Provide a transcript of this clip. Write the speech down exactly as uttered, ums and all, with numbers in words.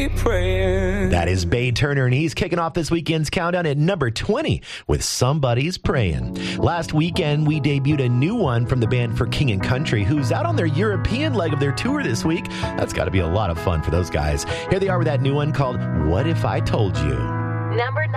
be praying. That is Bay Turner, and he's kicking off this weekend's countdown at number twenty with Somebody's Praying. Last weekend, we debuted a new one from the band For King and Country, who's out on their European leg of their tour this week. That's got to be a lot of fun for those guys. Here they are with that new one called What If I Told You? Number nine.